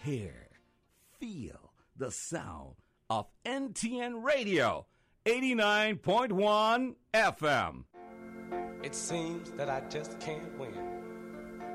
hear, feel the sound of NTN Radio, 89.1 FM. It seems that I just can't win.